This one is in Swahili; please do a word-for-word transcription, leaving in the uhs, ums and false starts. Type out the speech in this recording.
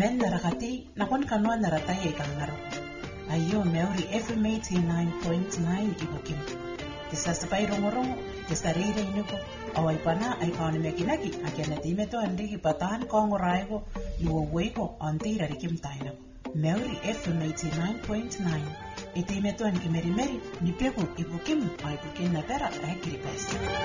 men narakati nakon kanwa naratay ay kangaro. Ayo Maori F M eighty-nine point nine ibukim. Kisa sapay rongorong, kisa rire inuko, away pana ay kaunimekinaki, akya natimeto andi kipatahan kongoray ko, luwaway ko, antira rikim tayo. Maori F M eighty-nine point nine. Itimeto an kimerimeri, nipeko ibukim, ay bukin na pera ay kiripes.